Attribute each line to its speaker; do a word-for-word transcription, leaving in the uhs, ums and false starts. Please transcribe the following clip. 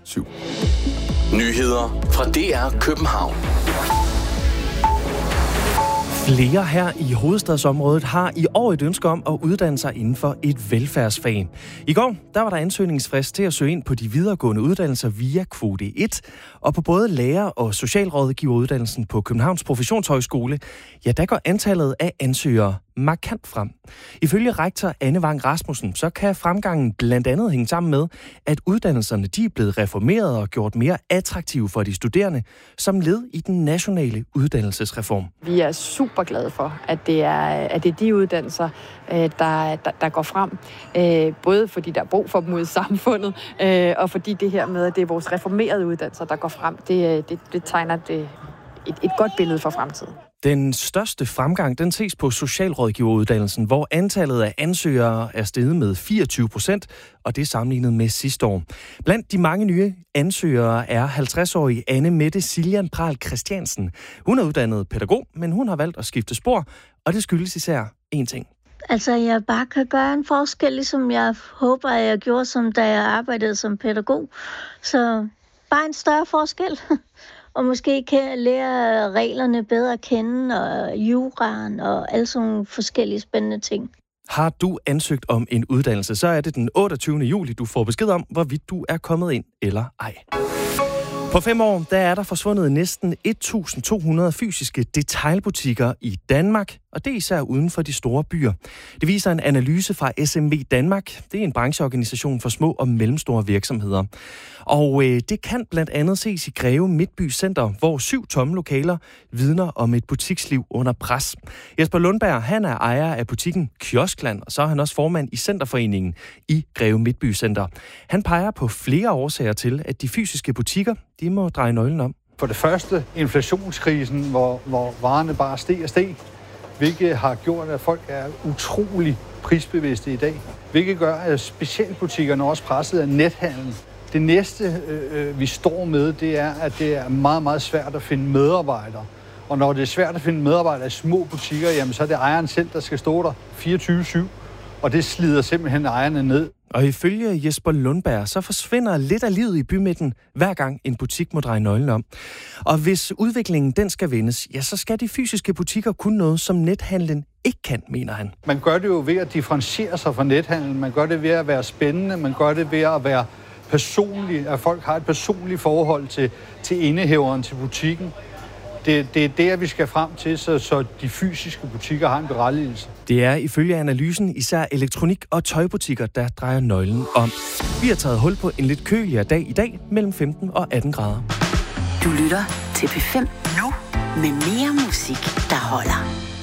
Speaker 1: syv.
Speaker 2: Nyheder fra D R København.
Speaker 3: Flere her i hovedstadsområdet har i år et ønske om at uddanne sig inden for et velfærdsfag. I går der var der ansøgningsfrist til at søge ind på de videregående uddannelser via kvote et, og på både lærer- og socialrådgiveruddannelsen på Københavns Professionshøjskole, ja, der går antallet af ansøgere markant frem. Ifølge rektor Anne Vang Rasmussen, så kan fremgangen blandt andet hænge sammen med, at uddannelserne de er blevet reformeret og gjort mere attraktive for de studerende, som led i den nationale uddannelsesreform.
Speaker 4: Vi er super glade for, at det er, at det er de uddannelser, der, der, der går frem. Både fordi der er brug for dem ude i samfundet, og fordi det her med, at det er vores reformerede uddannelser, der går frem, det, det, det tegner det et, et godt billede for fremtiden.
Speaker 3: Den største fremgang, den ses på socialrådgiveruddannelsen, hvor antallet af ansøgere er steget med fireogtyve procent, og det er sammenlignet med sidste år. Blandt de mange nye ansøgere er halvtreds-årige Anne Mette Siljan Pral Christiansen. Hun er uddannet pædagog, men hun har valgt at skifte spor, og det skyldes især én ting.
Speaker 5: Altså, jeg bare kan gøre en forskel, ligesom jeg håber, at jeg gjorde, som da jeg arbejdede som pædagog. Så bare en større forskel. Og måske kan lære reglerne bedre at kende, og juraen og alle sådan nogle forskellige spændende ting.
Speaker 3: Har du ansøgt om en uddannelse, så er det den otteogtyvende juli, du får besked om, hvorvidt du er kommet ind eller ej. På fem år, der er der forsvundet næsten et tusind to hundrede fysiske detailbutikker i Danmark, og det er især uden for de store byer. Det viser en analyse fra S M V Danmark. Det er en brancheorganisation for små og mellemstore virksomheder. Og øh, det kan blandt andet ses i Greve Midtby Center, hvor syv tomme lokaler vidner om et butiksliv under pres. Jesper Lundberg, han er ejer af butikken Kioskland, og så er han også formand i Centerforeningen i Greve Midtby Center. Han peger på flere årsager til, at de fysiske butikker, de må dreje nøglen om.
Speaker 6: For det første inflationskrisen, hvor, hvor varerne bare steg og steg, hvilket har gjort, at folk er utrolig prisbevidste i dag. Hvilket gør, at specialbutikkerne også presset af nethandel. Det næste, øh, vi står med, det er, at det er meget, meget svært at finde medarbejdere. Og når det er svært at finde medarbejdere i små butikker, jamen, så er det ejeren selv, der skal stå der fireogtyve syv. Og det slider simpelthen ejerne ned.
Speaker 3: Og ifølge Jesper Lundberg, så forsvinder lidt af livet i bymidten, hver gang en butik må dreje nøglen om. Og hvis udviklingen den skal vendes, ja, så skal de fysiske butikker kunne noget, som nethandlen ikke kan, mener han.
Speaker 6: Man gør det jo ved at differentiere sig fra nethandlen. Man gør det ved at være spændende. Man gør det ved at være personlig. At folk har et personligt forhold til, til indehaveren, til butikken. Det, det er der, vi skal frem til, så, så de fysiske butikker har en berettigelse.
Speaker 3: Det er ifølge analysen især elektronik- og tøjbutikker, der drejer nøglen om. Vi har taget hul på en lidt køligere dag i dag mellem femten og atten grader.
Speaker 7: Du lytter til P fem nu med mere musik, der holder.